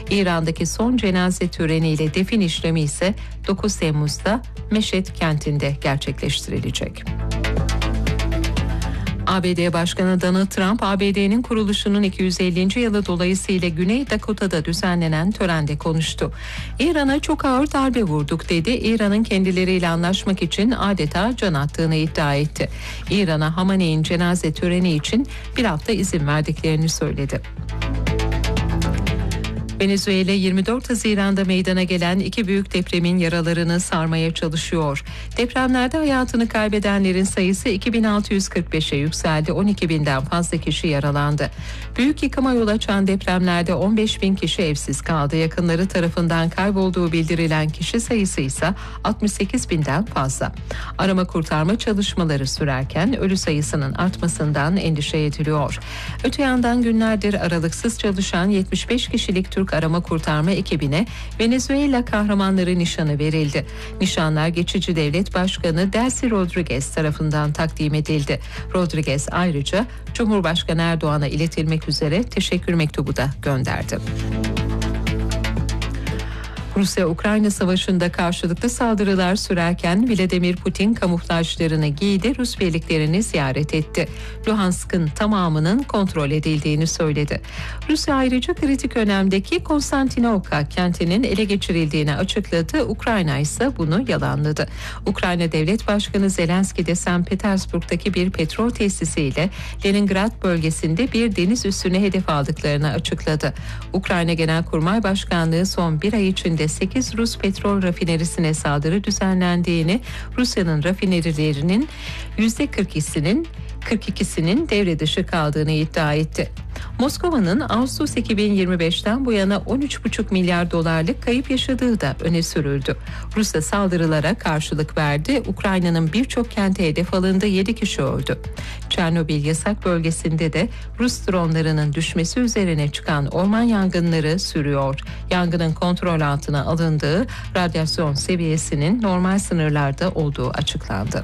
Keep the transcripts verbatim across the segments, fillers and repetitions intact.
İran'daki son cenaze töreniyle defin işlemi ise dokuz Temmuz'da Meşhed kentinde gerçekleştirilecek. A B D Başkanı Donald Trump, A B D'nin kuruluşunun iki yüz ellinci yılı dolayısıyla Güney Dakota'da düzenlenen törende konuştu. İran'a çok ağır darbe vurduk dedi. İran'ın kendileriyle anlaşmak için adeta can attığını iddia etti. İran'a Hamaney'in cenaze töreni için bir hafta izin verdiklerini söyledi. Venezuela yirmi dört Haziran'da meydana gelen iki büyük depremin yaralarını sarmaya çalışıyor. Depremlerde hayatını kaybedenlerin sayısı iki bin altı yüz kırk beşe yükseldi. on iki binden fazla kişi yaralandı. Büyük yıkıma yol açan depremlerde on beş bin kişi evsiz kaldı. Yakınları tarafından kaybolduğu bildirilen kişi sayısı ise altmış sekiz binden fazla. Arama kurtarma çalışmaları sürerken ölü sayısının artmasından endişe ediliyor. Öte yandan günlerdir aralıksız çalışan yetmiş beş kişilik Türk arama kurtarma ekibine Venezuela kahramanları nişanı verildi. Nişanlar geçici devlet başkanı Delcy Rodriguez tarafından takdim edildi. Rodriguez ayrıca Cumhurbaşkanı Erdoğan'a iletilmek üzere teşekkür mektubu da gönderdi. Rusya-Ukrayna savaşında karşılıklı saldırılar sürerken Vladimir Putin kamuflajlarını giydi, Rus birliklerini ziyaret etti. Luhansk'ın tamamının kontrol edildiğini söyledi. Rusya ayrıca kritik önemdeki Konstantinovka kentinin ele geçirildiğini açıkladı. Ukrayna ise bunu yalanladı. Ukrayna Devlet Başkanı Zelenski de Sankt Petersburg'daki bir petrol tesisiyle Leningrad bölgesinde bir deniz üssüne hedef aldıklarını açıkladı. Ukrayna Genelkurmay Başkanlığı son bir ay içinde sekiz Rus petrol rafinerisine saldırı düzenlendiğini, Rusya'nın rafinerilerinin yüzde kırk ikisinin kırk ikisinin devre dışı kaldığını iddia etti. Moskova'nın Ağustos iki bin yirmi beşten bu yana on üç buçuk milyar dolarlık kayıp yaşadığı da öne sürüldü. Rusya saldırılara karşılık verdi. Ukrayna'nın birçok kente hedef alındı, yedi kişi öldü. Çernobil yasak bölgesinde de Rus dronlarının düşmesi üzerine çıkan orman yangınları sürüyor. Yangının kontrol altına alındığı, radyasyon seviyesinin normal sınırlarda olduğu açıklandı.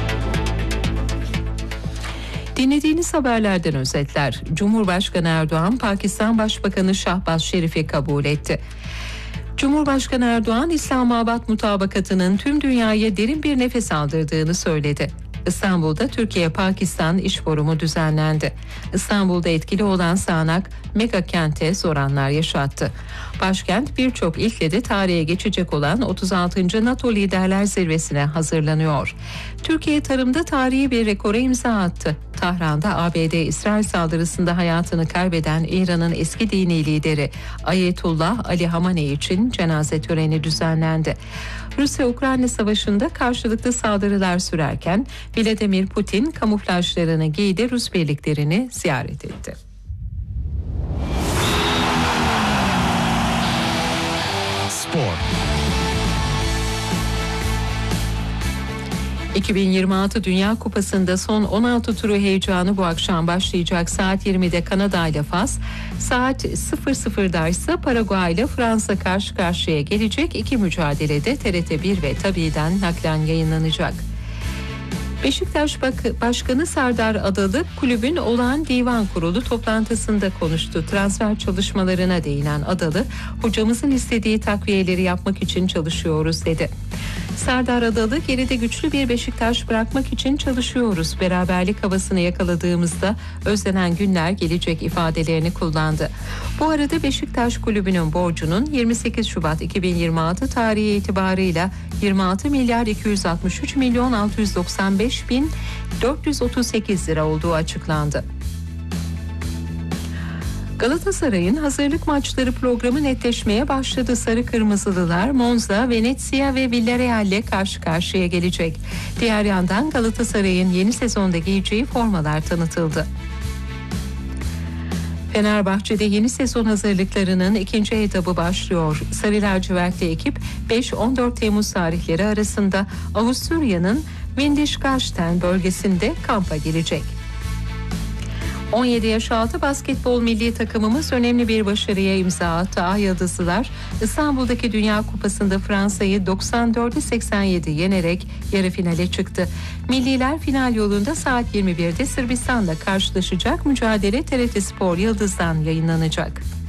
Dinlediğiniz haberlerden özetler. Cumhurbaşkanı Erdoğan, Pakistan Başbakanı Şahbaz Şerif'i kabul etti. Cumhurbaşkanı Erdoğan, İslamabad Mutabakatı'nın tüm dünyaya derin bir nefes aldırdığını söyledi. İstanbul'da Türkiye-Pakistan İş Forumu düzenlendi. İstanbul'da etkili olan sağanak mega kente zor anlar yaşattı. Başkent birçok ilkle de tarihe geçecek olan otuz altıncı NATO Liderler Zirvesi'ne hazırlanıyor. Türkiye tarımda tarihi bir rekora imza attı. Tahran'da A B D-İsrail saldırısında hayatını kaybeden İran'ın eski dini lideri Ayetullah Ali Hamaney için cenaze töreni düzenlendi. Rusya-Ukrayna savaşında karşılıklı saldırılar sürerken Vladimir Putin kamuflajlarını giydi, Rus birliklerini ziyaret etti. Spor. iki bin yirmi altı Dünya Kupası'nda son on altı turu heyecanı bu akşam başlayacak. Saat yirmide Kanada ile Fas, saat sıfır sıfırda ise Paraguay ile Fransa karşı karşıya gelecek. İki mücadelede T R T bir ve Tabi'den naklen yayınlanacak. Beşiktaş Başkanı Serdar Adalı kulübün olağan divan kurulu toplantısında konuştu. Transfer çalışmalarına değinen Adalı, hocamızın istediği takviyeleri yapmak için çalışıyoruz dedi. Serdar Adalı, geride güçlü bir Beşiktaş bırakmak için çalışıyoruz. Beraberlik havasını yakaladığımızda özlenen günler gelecek ifadelerini kullandı. Bu arada Beşiktaş kulübünün borcunun yirmi sekiz Şubat iki bin yirmi altı tarihi itibarıyla yirmi altı milyar iki yüz altmış üç milyon altı yüz doksan beş bin dört yüz otuz sekiz lira olduğu açıklandı. Galatasaray'ın hazırlık maçları programı netleşmeye başladı. Sarı Kırmızılılar Monza, Venezia ve Villarreal'le karşı karşıya gelecek. Diğer yandan Galatasaray'ın yeni sezonda giyeceği formalar tanıtıldı. Fenerbahçe'de yeni sezon hazırlıklarının ikinci etabı başlıyor. Sarı lacivertli ekip beş on dört Temmuz tarihleri arasında Avusturya'nın Windischgarten bölgesinde kampa girecek. on yedi yaş altı basketbol milli takımımız önemli bir başarıya imza attı. Ay Yıldızlılar İstanbul'daki Dünya Kupası'nda Fransa'yı doksan dörde seksen yedi yenerek yarı finale çıktı. Milliler final yolunda saat yirmi birde Sırbistan'la karşılaşacak. Mücadele T R T Spor Yıldız'dan yayınlanacak.